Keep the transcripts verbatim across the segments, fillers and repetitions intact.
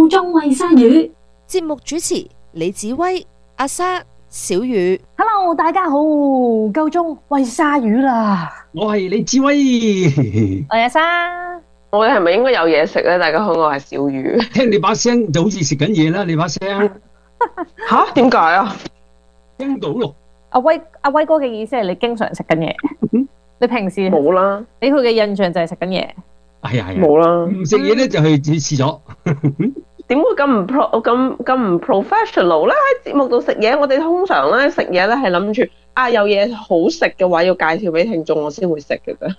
夠鐘餵鯊魚。 節目主持李子威、阿莎、小雨。 Hello， 大家好，夠鐘餵鯊魚啦！ 我係李子威， 我係阿莎。 我哋係咪應該有嘢食咧？大家好，我係小雨。 聽你把聲就好似食緊嘢啦，你把聲吓？點解啊？ 聽到咯。 阿威阿威哥嘅意思係你經常食緊嘢，你平時冇啦， 俾佢嘅印象就係食緊嘢。 係啊係啊， 冇啦， 唔食嘢咧就去廁所。 點會咁唔 pro 咁咁唔 professional 咧？喺節目度食嘢，我哋通常咧食嘢咧係諗住啊有嘢好食嘅話要介紹俾聽眾，我先會食嘅啫。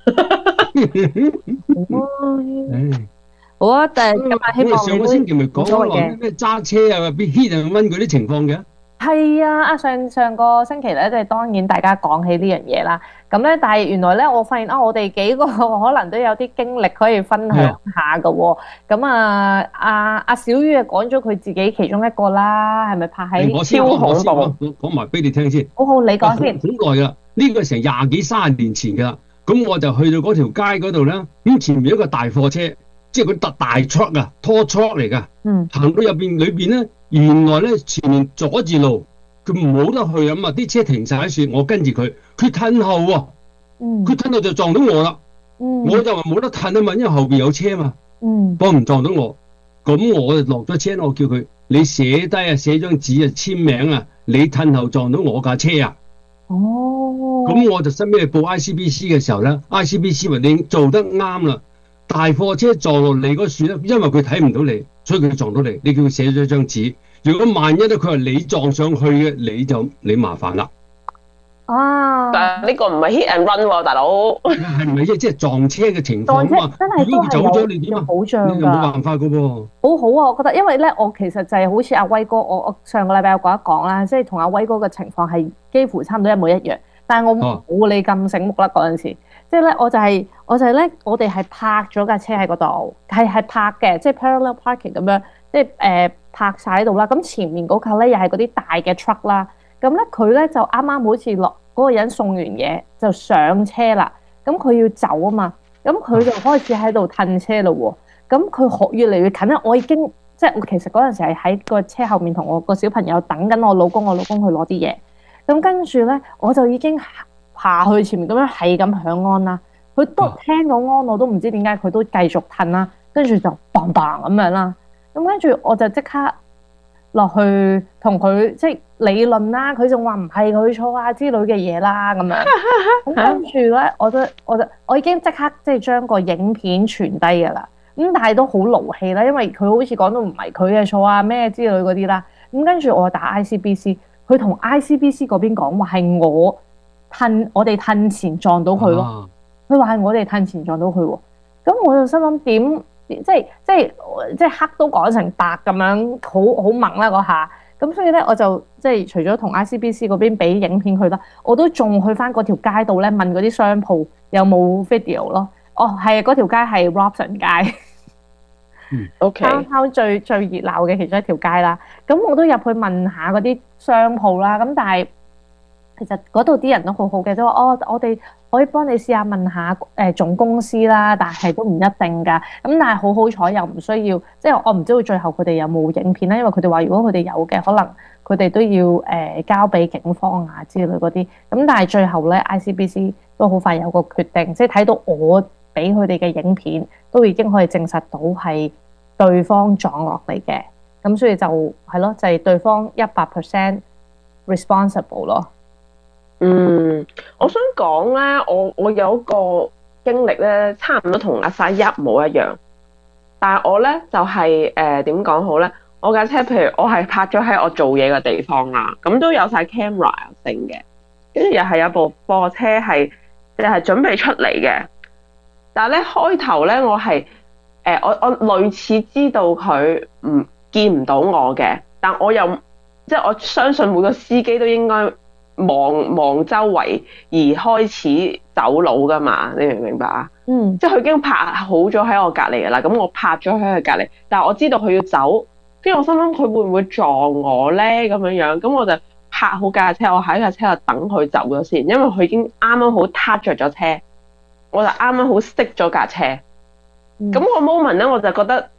好啊，但係今日希望上個星期咪講話咩揸車啊、變 hit 啊、溫嗰啲情況嘅。 係啊，啊上上個星期咧，即係當然大家講起呢樣嘢啦。咁咧，但係原來咧，我發現啊，我哋幾個可能都有啲經歷可以分享下㗎喎。咁啊，阿阿小雨啊講咗佢自己其中一個啦，係咪拍喺超恐怖？ 講埋俾你聽先。 好好，你講先。 好耐㗎，呢個成廿幾三十年前㗎啦。咁我就去到嗰條街嗰度咧，咁前面有一個大貨車，即係佢特大 truck 啊，拖 truck 嚟㗎。嗯。行到入邊裏邊咧，原來咧前面阻住路，佢冇得去啊嘛，啲車停晒喺樹，我跟住佢，佢褪後喎。嗯。佢褪後就撞到我啦。嗯。我就話冇得褪啊嘛，因為後邊有車嘛。嗯。幫唔撞到我，咁我就落咗車，我叫佢你寫低啊，寫張紙啊，簽名啊，你褪後撞到我架車啊。哦，咁我就使咩報 I C B C 嘅時候咧 ，I C B C 話你做得啱啦，大貨車撞落你嗰樹咧，因為佢睇唔到你，所以佢撞到你，你叫佢寫咗張紙。如果萬一咧，佢話你撞上去嘅，你就你麻煩啦。 啊！ 但係呢個唔係 hit and run 喎，大佬。 係咪即係撞車嘅情況啊嘛？ 真係都係有有保障㗎。 你冇辦法㗎喎。 好好啊，我覺得，因為咧，我其實就係好似阿威哥，我我上個禮拜有講一講啦，即係同阿威哥嘅情況係幾乎差唔多一模一樣，但係我冇你咁醒目啦嗰陣時，即係咧我就係、是、我就係咧，我哋係泊咗架車喺嗰度，係係泊嘅，即係 parallel parking 咁樣，即係誒、呃、泊晒喺度啦。咁前面嗰架咧又係嗰啲大嘅 truck 啦。咁咧佢咧就啱啱好似落嗰個人送完嘢就上車啦，咁佢要走啊嘛，咁佢就開始喺度褪車咯喎，咁佢學越嚟越近啦，我已經即係我其實嗰陣時係喺個車後面同我個小朋友等緊我老公，我老公去攞啲嘢，咁跟住咧我就已經爬去前面咁樣係咁響安啦，佢都聽到安我都唔知點解佢都繼續褪啦，跟住就砰砰咁樣啦，咁跟住我就即刻落去同佢即係理論啦，佢仲話唔係佢錯啊之類嘅嘢啦咁樣，咁跟住咧，我都我就我已經即刻即係將個影片傳低㗎啦，咁但係都好勞氣啦，因為佢好似講到唔係佢嘅錯啊咩之類嗰啲啦，咁跟住我打 I C B C， 佢同 I C B C 嗰邊講話係我褪我哋褪前撞到佢咯，佢話係我哋褪前撞到佢喎，咁我就心諗點？即係即係即係黑都講成白咁樣，好好猛啦嗰下。咁所以咧，我就即係除咗同 I C B C 嗰邊俾影片佢啦，我都仲去翻嗰條街度咧問嗰啲商鋪有冇 video 咯。哦，係嗰條街係 Robson 街， 嗯 ，OK， 啱啱最最熱鬧嘅其中一條街啦。咁我都入去問下嗰啲商鋪啦。咁但係其實嗰度啲人都好好嘅，都話哦，我哋可以幫你試下問下誒、呃、總公司啦，但係都唔一定㗎。咁但係好好彩又唔需要，即係我唔知道最後佢哋有冇影片啦。因為佢哋話如果佢哋有嘅，可能佢哋都要誒、呃、交俾警方啊之類嗰啲。咁但係最後咧 I C B C 都好快有個決定，即係睇到我俾佢哋嘅影片，都已經可以證實到係對方撞落嚟嘅。咁所以就係咯，就係、是、對方一百 percent responsible 咯。 嗯，我想講咧，我我有一個經歷咧，差唔多同阿莎一模一樣，但係我咧就係誒點講好咧？我架車譬如我係泊咗喺我做嘢嘅地方啦，咁都有晒 camera 剩嘅，跟住又係有部貨車係即係準備出嚟嘅，但係咧開頭咧我係誒、呃、我我類似知道佢唔見唔到我嘅，但我又即係我相信每個司機都應該望望周圍而開始走佬噶嘛，你明唔明白啊？嗯，即係佢已經泊好咗喺我隔離噶啦，咁我泊咗喺佢隔離，但係我知道佢要走，跟住我心諗佢會唔會撞我咧咁樣樣，咁我就泊好架車，我喺架車度等佢走咗先，因為佢已經啱啱好撻着咗車，我就啱啱好熄咗架車，咁、嗯、個 moment 咧我就覺得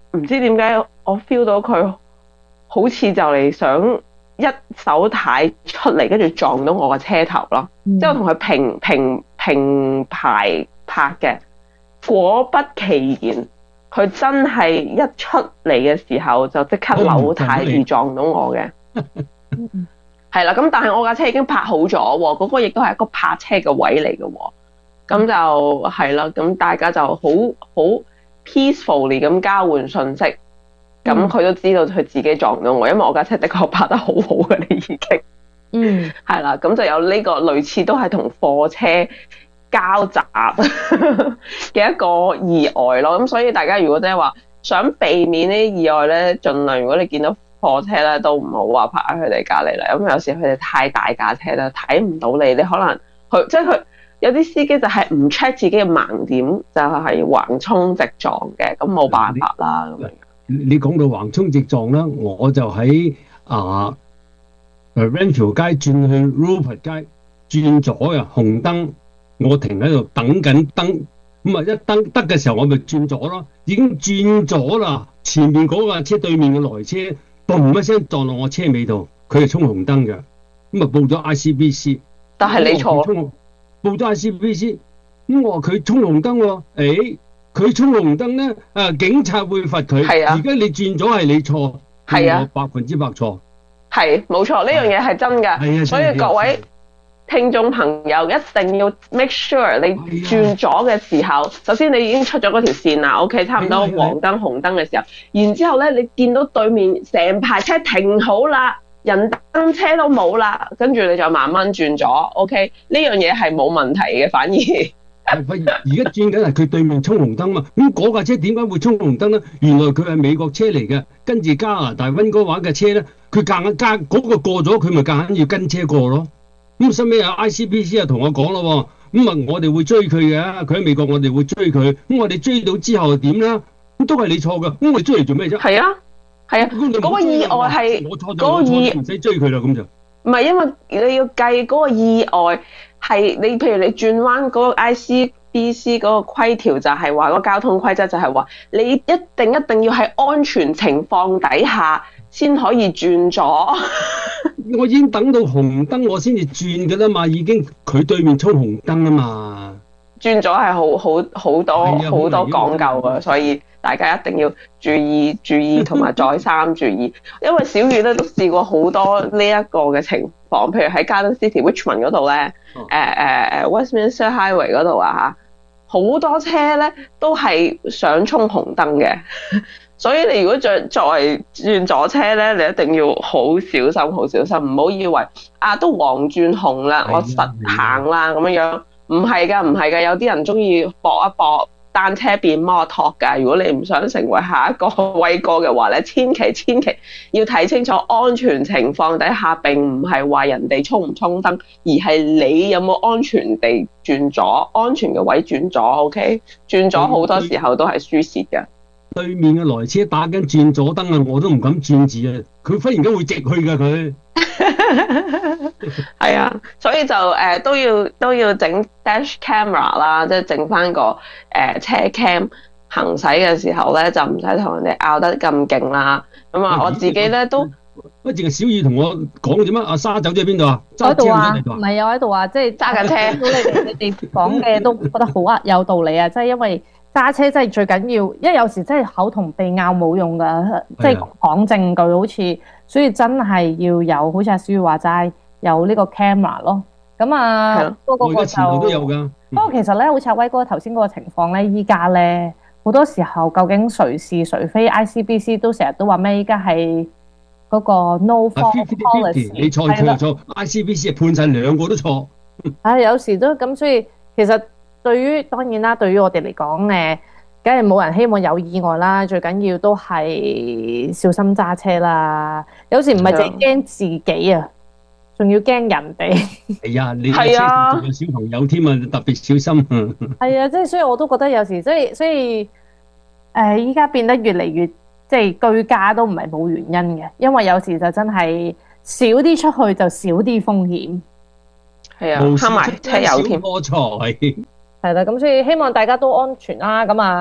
唔知點解我 feel 到佢好似就嚟想一手軚出嚟，跟住撞到我個車頭咯。嗯、即係我同佢平平平排拍嘅，果不其然，佢真係一出嚟嘅時候就即刻扭軚而撞到我嘅。係啦，咁但係我架車已經泊好咗喎，嗰、嗰個亦都係一個泊車嘅位嚟嘅喎。咁就係啦，咁大家就好好 peacefully 咁交換信息。咁佢都知道佢自己撞到我，因為我架車的確泊得好好嘅，你已經。嗯，係啦，咁就有呢個類似都係同貨車交集嘅一個意外咯。咁所以大家如果即係話想避免呢啲意外咧，盡量如果你見到貨車咧，都唔好話泊喺佢哋隔離啦。因為有時佢哋太大架車啦，睇唔到你，你可能佢即係佢有啲司機就係唔 check 自己嘅盲點，就係、是、橫衝直撞嘅，咁冇辦法啦咁樣。 你講到橫衝直撞啦，我就喺啊 Renfrew 街轉去 Rupert 街轉左啊，紅燈，我停喺度等緊燈，咁啊一燈得嘅時候我咪轉左咯，已經轉咗啦，前面嗰架車對面嘅來車，嘣一聲撞落我車尾度，佢係衝紅燈嘅，咁啊報咗 I C B C， 但係你錯， 報咗 I C B C， 咁我話佢衝紅燈喎，誒。佢衝紅燈咧，啊警察會罰佢。係啊，而家你轉咗係你錯，係啊，百分之百錯。 係冇錯，呢樣嘢係真㗎。係啊，所以各位聽眾朋友一定要 make sure 你轉咗嘅時候，啊、首先你已經出咗嗰條線啦 ，OK， 差唔多黃燈、紅燈嘅時候，然之後咧你見到對面成排車停好啦，人燈車都冇啦，跟住你就慢慢轉咗 ，OK， 呢樣嘢係冇問題嘅，反而。 而家轉緊係佢對面衝紅燈嘛，咁嗰架車點解會衝紅燈咧？原來佢係美國車嚟嘅，跟住加拿大溫哥華嘅車咧，佢夾硬加嗰個過咗，佢咪夾硬要跟車過咯。咁收尾啊 I C B C 又同我講咯，咁啊我哋會追佢嘅，佢喺美國我哋會追佢，咁我哋追到之後點咧？咁都係你錯嘅，咁我哋追嚟做咩啫？ 係啊，係啊，嗰、嗰個意外係嗰個意唔使追佢啦，咁就唔係因為你要計嗰個意外。係你，譬如你轉彎嗰個 I C B C 嗰個規條就係話，嗰個交通規則就係話，你一定一定要喺安全情況底下先可以轉左。 我已經等到紅燈我先至轉㗎啦嘛，已經佢對面衝紅燈啊嘛。 轉左係好好好多好多講究㗎，所以大家一定要注意注意同埋再三注意，因為小雨咧都試過好多呢一個嘅情況，譬如喺 Garden City Richmond 嗰度咧，誒誒誒 Westminster Highway 嗰度啊嚇，好多車咧都係想衝紅燈嘅，所以你如果再作為轉左車咧，你一定要好小心好小心，唔好以為啊都黃轉紅啦，我實行啦咁樣樣。唔係㗎，唔係㗎，有啲人中意搏一搏，單車變摩托㗎。如果你唔想成為下一個威哥嘅話咧，千祈千祈要睇清楚安全情況底下，並唔係話人哋衝唔衝燈，而係你有冇安全地轉左，安全嘅位轉左。OK， 轉左好多時候都係輸蝕嘅。 對面嘅來車打緊轉左燈啊，我都唔敢轉字啊！佢忽然間會直去㗎佢。 係啊，所以就誒、呃、都要都要整 dash camera 啦，即係整翻個誒、呃、車 cam 行駛嘅時候咧，就唔使同人哋拗得咁勁啦。咁啊，我自己咧都乜淨係小雨同我講點啊？阿沙走咗喺邊度啊？ 喺度啊，唔係有喺度啊，即係揸緊車。 你哋你哋講嘅都覺得好啊，有道理啊，即係因為揸車真係最緊要，因為有時真係口同鼻拗冇用㗎，即係講證據好似。所以真係要有，好似阿小雨話齋，有呢個 camera 咯。咁啊，不過嗰個就都有㗎。 不過其實咧，好似阿威哥頭先嗰個情況咧，依家咧好多時候究竟誰是誰非 ，I C B C 都成日都話咩？依家係嗰個 no fault policy， 你錯佢又錯 ，I C B C 係判晒兩個都錯。 啊，有時都咁，所以其實對於當然啦，對於我哋嚟講誒。梗係冇人希望有意外啦，最緊要都係小心揸車啦。有時唔係淨係驚自己啊，仲要驚人哋。 係啊，你車上仲有小朋友添啊，特別小心。 係啊，即係所以我都覺得有時即係所以誒，依家變得越嚟越即係居家都唔係冇原因嘅，因為有時就真係少啲出去就少啲風險。 係啊，慳埋車油添。 係啦，咁所以希望大家都安全啦。咁啊，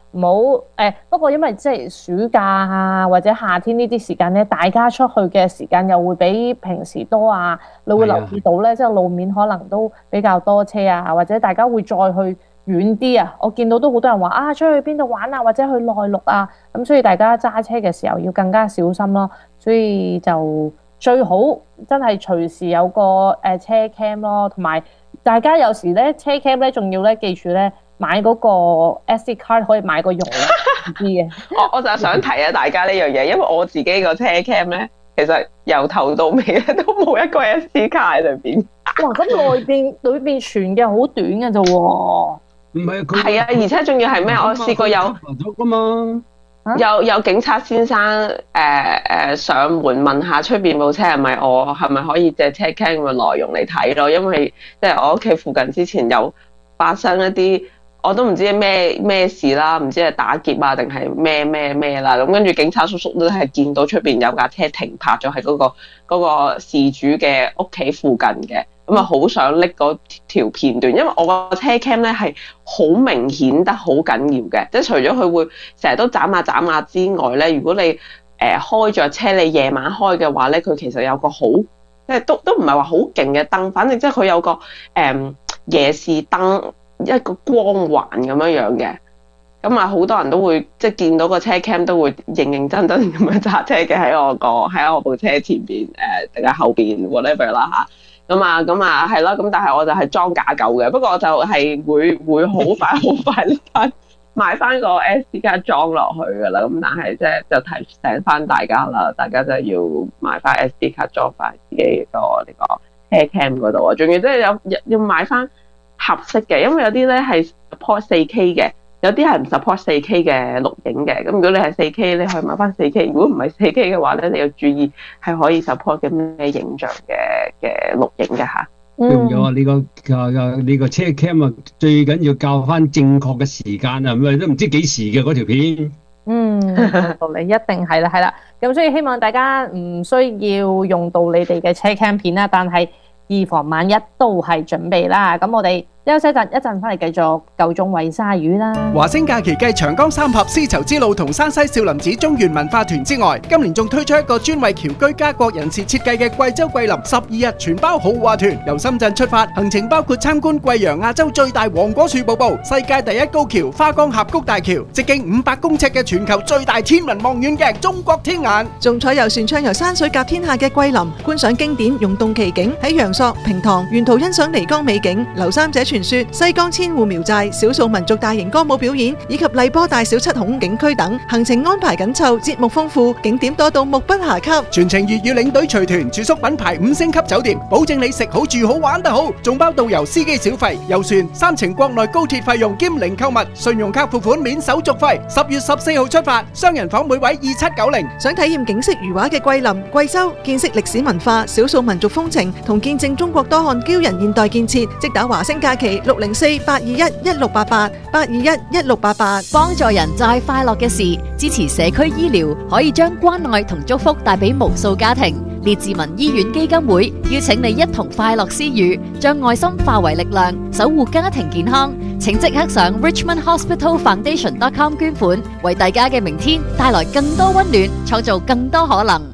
唔好誒。不過因為即係暑假啊或者夏天呢啲時間咧，大家出去嘅時間又會比平時多啊，你會留意到咧，即係路面可能都比較多車啊，或者大家會再去遠啲啊。我見到都好多人話啊，出去邊度玩啊，或者去內陸啊，咁所以大家揸車嘅時候要更加小心咯。所以就最好真係隨時有個誒車 cam 咯，同埋大家有時咧車 cam 咧仲要咧記住咧買嗰個 S D card 可以買個容量唔知嘅。 我我就係想提下大家呢樣嘢，因為我自己個車 cam 咧，其實由頭到尾咧都冇一個 S D 卡喺裏邊。 哇！咁內邊裏邊傳嘅好短嘅啫喎。 唔係佢係啊，而且仲要係咩？我試過有咗噶嘛。 有有警察先生誒誒、呃呃、上門問下出邊部車係咪我，係咪可以借車 cam 嘅內容嚟睇咯？因為即係我屋企附近之前有發生一啲我都唔知咩咩事啦，唔知係打劫啊定係咩咩咩啦。咁跟住警察叔叔都係見到出邊有架車停泊咗喺嗰個嗰、嗰個事主嘅屋企附近嘅。咁啊，好想拎嗰條片段，因為我個車 cam 咧係好明顯得好緊要嘅，即係除咗佢會成日都眨下眨下之外咧，如果你誒、呃、開着車，你夜晚開嘅話咧，佢其實有個好即係都都唔係話好勁嘅燈，反正即係佢有個誒、呃、夜視燈一個光環咁樣樣嘅。咁啊，好多人都會即係見到個車 cam 都會認認真真咁樣揸車嘅喺我個喺我部車前邊誒定係後邊 whatever 啦嚇。咁啊，咁啊，係咯，咁但係我就係裝假狗嘅，不過我就係會會好快好快呢翻買翻個 S D 卡裝落去噶啦，咁但係即係就提醒翻大家啦，大家就要買翻 S D 卡裝翻自己個呢個車 cam 嗰度啊，仲要即係有要買翻合適嘅，因為有啲咧係 support 四 K 嘅。有啲係唔 support 四 K 嘅錄影嘅，咁如果你係四 K，你可以買翻四 K。如果唔係四 K 嘅話咧，你要注意係可以 support 嘅咩影像嘅嘅錄影嘅嚇。 仲有啊，你個啊你個車 cam 啊，最緊要校翻正確嘅時間啊，咁啊都唔知幾時嘅嗰條片。 嗯，道理一定係啦，係啦。咁所以希望大家唔需要用到你哋嘅車 cam 片啦，但係以防萬一都係準備啦。咁我哋休息一陣，一陣翻嚟繼續夠鐘餵鯊魚啦。 華星假期繼長江三峽絲綢之路同山西少林寺中原文化團之外，今年仲推出一個專為僑居家國人士設計嘅貴州桂林十二日全包豪華團，由深圳出發，行程包括參觀貴陽亞洲最大黃果樹瀑布、世界第一高橋花崗峽谷大橋、直徑五百公尺嘅全球最大天文望遠鏡中國天眼， 仲坐遊船暢遊山水甲天下嘅桂林，觀賞經典溶洞奇景，喺陽朔、平塘沿途欣賞漓江美景、劉三姐傳說、西江千戶苗寨、少數民族大型歌舞表演以及荔波大小七孔景區等，行程安排緊湊，節目豐富，景點多到目不暇給。 全程粵語領隊隨團，住宿品牌五星級酒店，保證你食好住好玩得好，仲包導遊司機小費、遊船、三程國內高鐵費用兼零購物，信用卡付款免手續費。十月十四號出發，雙人房每位二七九零。 想體驗景色如畫嘅桂林、貴州，見識歷史文化、少數民族風情，同見證中國多項驕人現代建設，即打華星假期六零四八二一一六八八八二一一六八八。 幫助人就係快樂嘅事，支持社區醫療，可以將關愛同祝福帶俾無數家庭。列治文醫院基金會邀請你一同快樂施予，將愛心化為力量，守護家庭健康。請即刻上 richmond hospital foundation dot com 捐款，為大家嘅明天帶來更多溫暖，創造更多可能。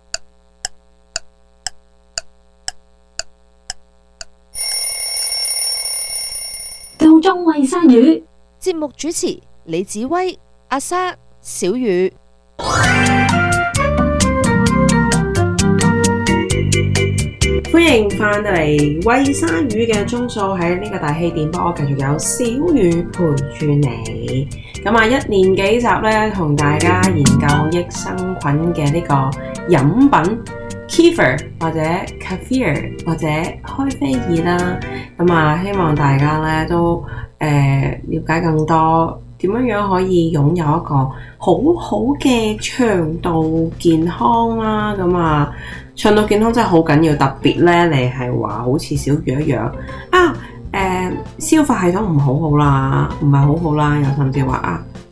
夠鐘餵鯊魚。 節目主持李子威、阿莎、小雨。 歡迎翻到嚟餵鯊魚嘅鐘數，喺呢個大氣電波，繼續有小雨陪住你。咁啊，一連幾集咧，同大家研究益生菌嘅呢個飲品 Kefir 或者 Kefir 或者開菲爾啦。咁啊，希望大家咧都誒、呃、了解更多點樣樣可以擁有一個好好嘅腸道健康啦。咁啊，腸道健康真係好緊要，特別咧，你係話好似小魚一樣啊，誒、呃、消化系統唔好好啦，唔係好好啦，又甚至話啊，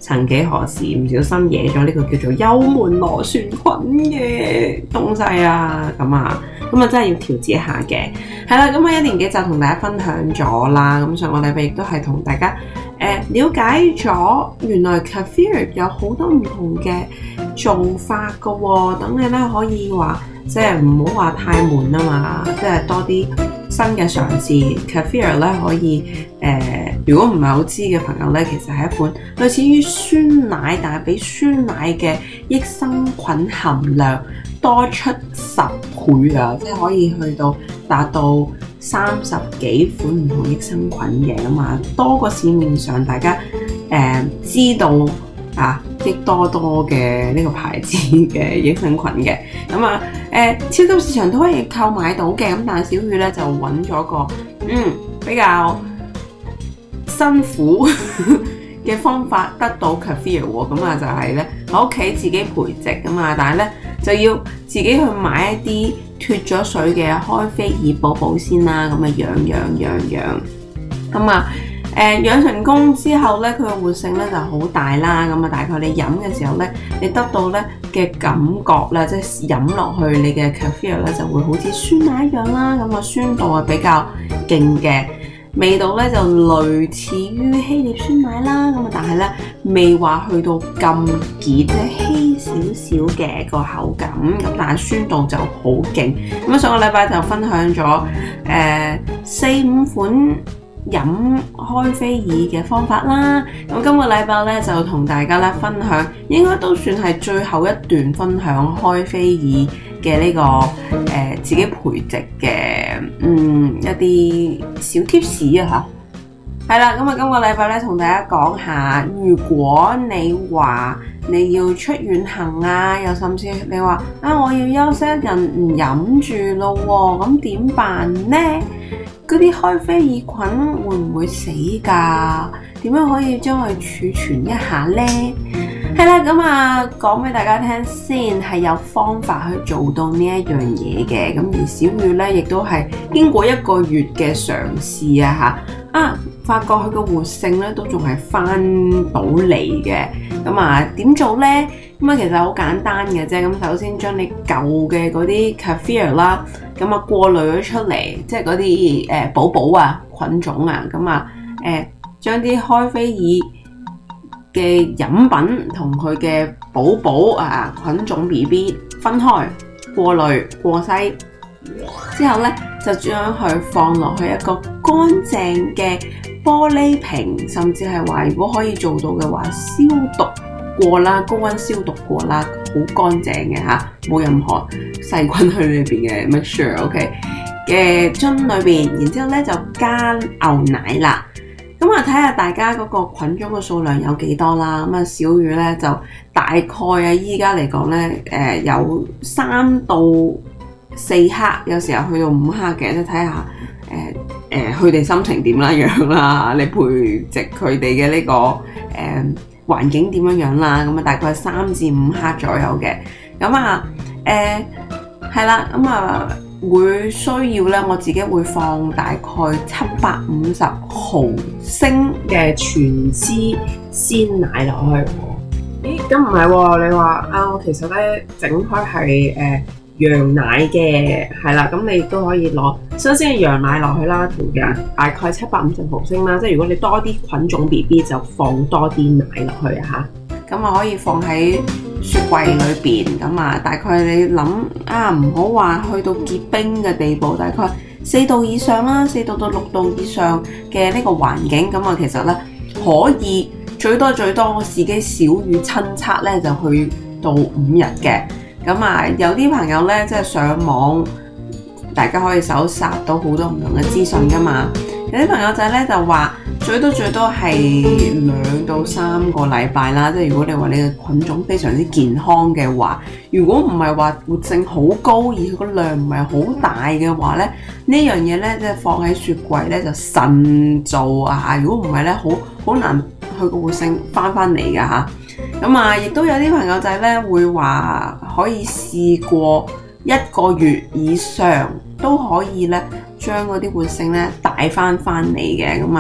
曾幾何時唔小心惹咗呢個叫做幽門螺旋菌嘅東西啊，咁啊，咁啊真係要調節一下嘅。係啦，咁啊一年幾集同大家分享咗啦，咁上個禮拜亦都係同大家誒、呃、了解咗原來 Kefir 有好多唔同嘅做法噶喎，等你咧可以話即係唔好話太悶啊嘛，即係多啲新嘅嘗試。Kefir 咧可以誒、呃，如果唔係好知嘅朋友咧，其實係一款類似於酸奶，但係比酸奶嘅益生菌含量多出十倍啊！即係可以去到達到三十幾款唔同益生菌嘅咁啊，多過市面上大家誒、呃、知道啊益多多嘅呢個牌子嘅益生菌嘅咁啊誒，超級市場都可以購買到嘅，咁但係小雨咧就揾咗個嗯比較辛苦嘅方法得到 Kefir 喎，咁啊就係咧喺屋企自己培植㗎嘛，但係咧就要自己去買一啲脫咗水嘅開菲爾寶寶先啦，咁啊養養養養，咁啊誒養成功之後咧，佢嘅活性咧就好大啦，咁啊大概你飲嘅時候咧，你得到咧嘅感覺啦，即係飲落去你嘅 Kefir 咧就會好似酸奶一樣啦，咁啊酸度係比較勁嘅。味道咧就類似於希臘酸奶啦，咁啊但係咧未話去到咁澀，即係稀少少嘅個口感，咁但係酸度就好勁。咁啊上個禮拜就分享咗誒四五款飲開菲爾嘅方法啦，咁今個禮拜咧就同大家咧分享，應該都算係最後一段分享開菲爾嘅呢、這個誒、呃、自己培植嘅嗯一啲小 tips 啊嚇，係啦，咁啊今個禮拜咧同大家講下，如果你話你要出遠行啊，又甚至你話啊我要休息一陣唔飲住咯喎，咁點辦呢？嗰啲開菲爾菌會唔會死㗎？點樣可以將佢儲存一下呢？係啦，咁啊講俾大家聽先，係有方法去做到呢一樣嘢嘅。咁而小雨咧，亦都係經過一個月嘅嘗試啊嚇，啊發覺佢個活性咧都仲係翻到嚟嘅。咁啊點做咧？咁啊其實好簡單嘅啫。咁首先將你舊嘅嗰啲 Kefir 啦，咁啊過濾咗出嚟，即係嗰啲誒寶寶啊菌種啊，咁啊誒將啲開菲爾嘅飲品同佢嘅寶寶啊菌種 B B 分開過濾過篩之後咧，就將佢放落去一個乾淨嘅玻璃瓶，甚至係話如果可以做到嘅話，消毒過啦，高溫消毒過啦，好乾淨嘅嚇，冇任何細菌喺裏邊嘅 make sure OK 嘅樽裏邊，然之後咧就加牛奶啦。咁啊，睇下大家嗰個菌種嘅數量有幾多啦。咁啊，小雨咧就大概啊，依家嚟講咧，誒、呃、有三到四克，有時候去到五克嘅，即係睇下誒誒佢哋心情點啦樣啦，你培植佢哋嘅呢個誒、呃、環境點樣樣啦。咁啊，大概三至五克左右嘅。咁啊，誒係啦，咁啊。會需要咧，我自己會放大概七百五十毫升嘅全脂鮮奶落去。咦，咁唔係喎？你話啊，我其實咧整開係誒羊奶嘅，係啦，咁你都可以攞新鮮嘅羊奶落去啦，同樣大概七百五十毫升啦。即係如果你多啲菌種 B B 就放多啲奶落去嚇，咁啊可以放喺雪櫃裏邊，咁啊大概你諗啊唔好話去到結冰嘅地步，大概四度以上啦，四度到六度以上嘅呢個環境，咁啊其實咧可以最多最多我自己小雨親測咧就去到五日嘅。咁啊有啲朋友咧即係上網，大家可以搜尋到好多唔同嘅資訊噶嘛。有啲朋友仔咧就話最多最多係兩到三個禮拜啦，即係如果你話你嘅菌種非常之健康嘅話，如果唔係話活性好高而佢個量唔係好大嘅話咧，呢樣嘢咧即係放喺雪櫃咧就慎做啊！如果唔係咧，好好難佢個活性翻翻嚟㗎嚇。咁啊，亦都有啲朋友仔咧會話可以試過一個月以上都可以咧將嗰啲活性咧帶翻翻嚟嘅。咁啊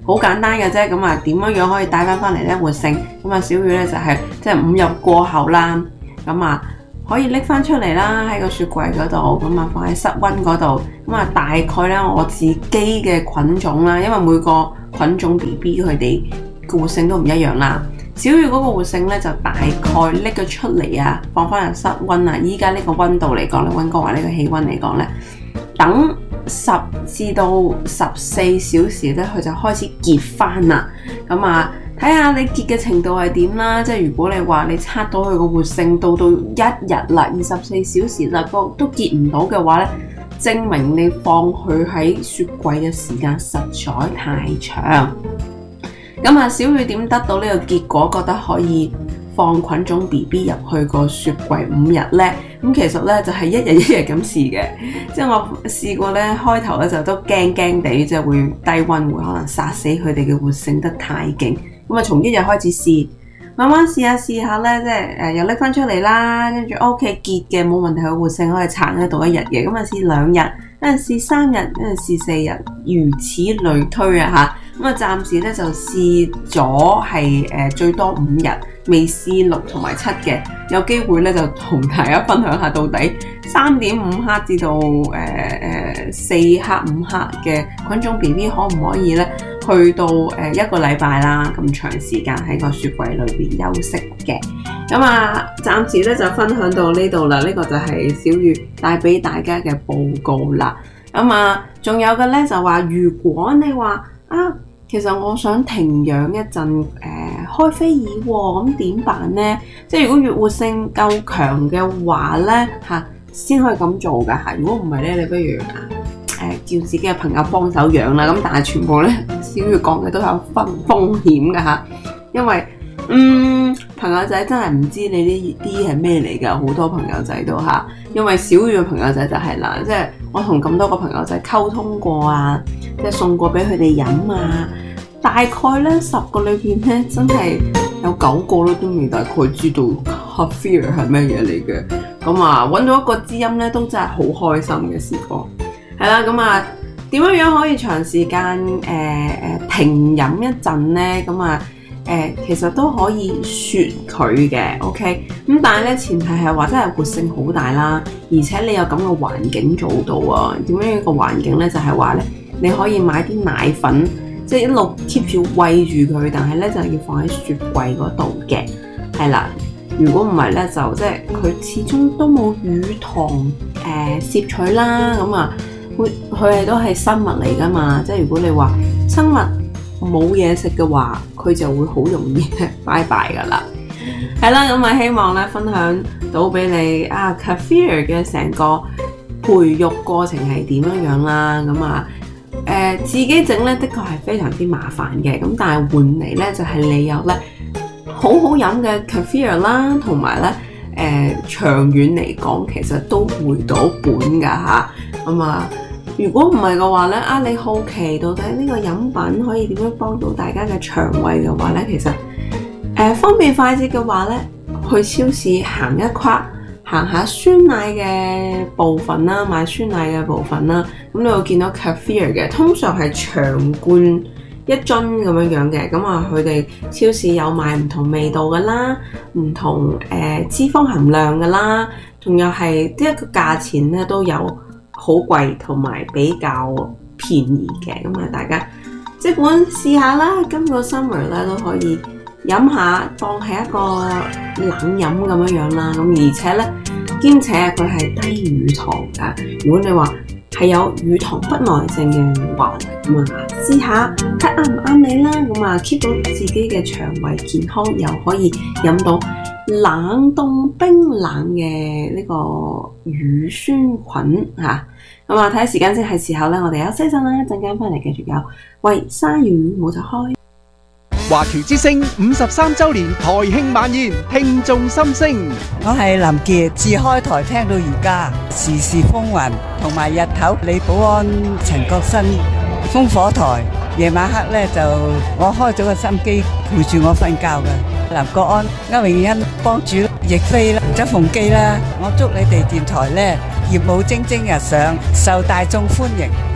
好簡單嘅啫。咁啊點樣樣可以帶翻翻嚟咧活性？咁啊小雨咧就係即係五日過後啦，咁啊可以拎翻出嚟啦，喺個雪櫃嗰度，咁啊放喺室溫嗰度。咁啊大概咧我自己嘅菌種啦，因為每個菌種 B B 佢哋嘅活性都唔一樣啦。小雨嗰個活性咧就大概拎佢出嚟啊，放翻入室溫啊。依家呢個溫度嚟講咧，溫哥華呢個氣溫嚟講咧，等十至到十四小時咧，佢就開始結翻啦。咁啊，睇下你結嘅程度係點啦。即係如果你話你測到佢個活性到到一日啦，二十四小時啦，個都結唔到嘅話咧，證明你放佢喺雪櫃嘅時間實在太長。咁啊，小雨點得到呢個結果，覺得可以放菌種 B B 入去個雪櫃五日呢？咁其實呢，就係、是、一日一日咁試嘅，即係我試過呢，開頭呢就都驚驚地，即係會低溫會可能殺死佢哋嘅活性得太勁。咁啊，從一日開始試，慢慢試下試下呢，即係誒又拎翻出嚟啦，跟住 O K 結嘅冇問題，佢活性可以撐得到一日嘅。咁啊試兩日，跟住試三日，跟住試四日，如此類推啊嚇。咁啊，暫時咧就試咗係誒最多五日，未試六同埋七嘅，有機會咧就同大家分享下到底三點五克至到誒誒四克五克嘅菌種 B B 可唔可以咧去到誒、呃、一個禮拜啦咁長時間喺個雪櫃裏邊休息嘅。咁啊，暫時咧就分享到呢度啦，呢、這個就係小雨帶俾大家嘅報告啦。咁啊，仲有嘅咧就話，如果你話啊，其實我想停養一陣，誒、呃、開飛耳喎，咁點辦呢？即係如果越活性夠強嘅話咧，嚇先可以咁做㗎嚇。如果唔係咧，你不如啊誒、呃、叫自己嘅朋友幫手養啦。咁但係全部咧，小雨講嘅都有風風險㗎嚇，因為嗯朋友仔真係唔知你呢啲係咩嚟㗎，好多朋友仔都嚇。因為小雨嘅朋友仔就係啦，即係我同咁多個朋友仔溝通過啊，即係送過俾佢哋飲啊，大概咧十個裏邊咧，真係有九個咧都未大概知道 Kefir 係咩嘢嚟嘅。咁啊，揾到一個知音咧，都真係好開心嘅時光。係啦，咁啊，點樣樣可以長時間誒誒、呃、停飲一陣咧？咁啊〜誒、呃，其實都可以雪佢嘅 ，OK，咁但係咧前提係話真係活性好大啦，而且你有咁嘅環境做到啊。點樣一個環境咧？就係話咧，你可以買啲奶粉，即係一路 keep 住餵住佢，但係咧就係要放喺雪櫃嗰度嘅，係啦。如果唔係咧，就即係佢始終都冇乳糖誒攝取啦，咁啊，會佢係都係生物嚟噶嘛，即係如果你話生物冇嘢食嘅話，佢就會好容易拜拜噶啦。係啦，咁啊希望咧分享到俾你啊 Kefir 嘅成個培育過程係點樣樣啦。咁啊誒自己整咧的確係非常之麻煩嘅，咁但係換嚟咧就係、是、你有咧好好飲嘅 Kefir 啦，同埋咧誒長遠嚟講其實都回到本噶吓。咁啊如果唔係嘅話咧，啊你好奇到底呢個飲品可以點樣幫到大家嘅腸胃嘅話咧，其實誒、呃、方便快捷嘅話咧，去超市行一跨，行下酸奶嘅部分啦，買酸奶嘅部分啦，咁你會見到 Kefir 嘅，通常係長罐一樽咁樣樣嘅，咁啊佢哋超市有賣唔同味道噶啦，唔同誒、呃、脂肪含量噶啦，仲有係呢一個價錢咧都有。好貴同埋比較便宜嘅，咁啊大家即管試下啦，今個 summer 咧都可以飲下，當係一個冷飲咁樣樣啦。咁而且咧，兼且佢係低乳糖噶。如果你話係有乳糖不耐症嘅話，咁啊試下睇啱唔啱你啦。咁啊 keep 到自己嘅腸胃健康，又可以飲到冷凍冰冷嘅呢個乳酸菌嚇。咁啊，睇下時間先係時候咧，我哋休息一陣啦，一陣間翻嚟繼續有喂鯊魚冇就開。 華僑之聲五十三週年台慶晚宴，聽眾心聲。 我係林傑，自開台聽到而家，時時風雲，同埋日頭李寶安、陳國新、烽火台，夜晚黑咧就我開咗個心機陪住我瞓覺嘅。林國安、歐永欣幫主亦飛啦，周鳳基啦，我祝你哋電台咧業務蒸蒸日上，受大眾歡迎，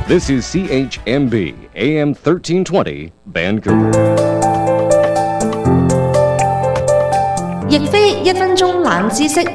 This is C H M B A M thirteen twenty Vancouver。 亦非一分鐘冷知識。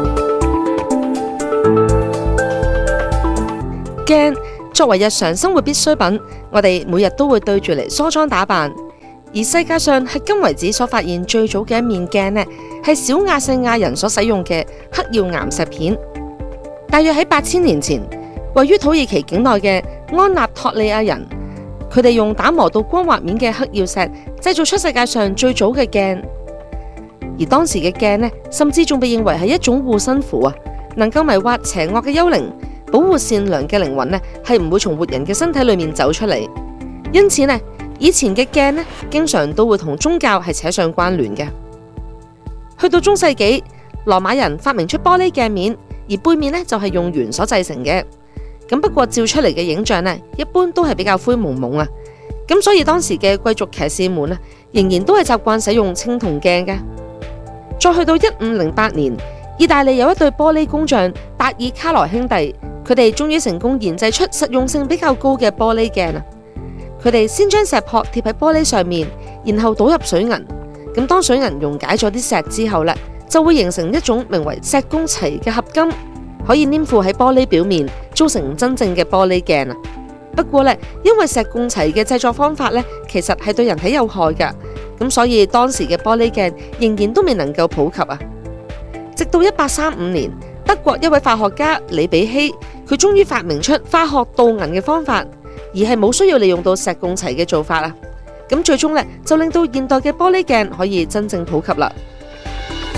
鏡作為日常生活必需品，我哋每日都會對住嚟梳妝打扮。而世界上迄今為止所發現最早嘅一面鏡呢，係小亞細亞人所使用嘅黑曜岩石片。大約喺八千年前，位於土耳其境內嘅安納托利亞人，佢哋用打磨到光滑面嘅黑曜石製造出世界上最早嘅鏡。而當時嘅鏡呢，甚至仲被認為係一種護身符啊，能夠迷惑邪惡嘅幽靈，保護善良嘅靈魂呢，係唔會從活人嘅身體裏面走出嚟。因此呢，以前嘅鏡呢，經常都會同宗教係扯上關聯嘅。去到中世紀，羅馬人發明出玻璃鏡面，而背面呢就係用鉛所製成嘅。咁不過照出嚟嘅影像呢，一般都係比較灰蒙蒙啊。咁所以當時嘅貴族騎士們啊，仍然都係習慣使用青銅鏡嘅。再去到一五零八年，意大利有一對玻璃工匠達爾卡羅兄弟，佢哋終於成功研製出實用性比較高嘅玻璃鏡啊！佢哋先將石撲貼喺玻璃上面，然後倒入水銀。咁當水銀溶解咗啲石之後呢，就會形成一種名為石貢齊嘅合金，可以黏附喺玻璃表面，做成真正嘅玻璃鏡啊！不過呢，因為石貢齊嘅製作方法呢，其實係對人體有害㗎，咁所以當時嘅玻璃鏡仍然都未能夠普及啊！直到一八三五年，德國一位化學家李比希，佢終於發明出化學鍍銀嘅方法，而係冇需要利用到石貢齊嘅做法啊！咁最終呢，就令到現代嘅玻璃鏡可以真正普及啦。